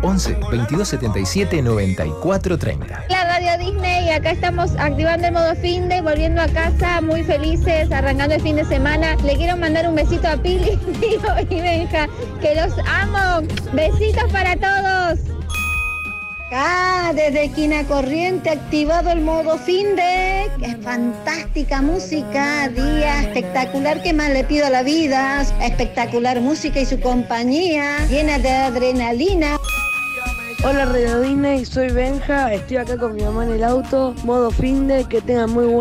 11 2277 9430. La Radio Disney, acá estamos activando el modo fin de, volviendo a casa, muy felices, arrancando el fin de semana. Le quiero mandar un besito a Pili, Tío y Benja, que los amo. Besitos para todos. Acá desde Esquina Corriente activado el modo fin de, es fantástica música, día espectacular, que más le pido a la vida, espectacular música y su compañía, llena de adrenalina. Hola Radio Disney, soy Benja, estoy acá con mi mamá en el auto, modo fin de, que tengan muy buen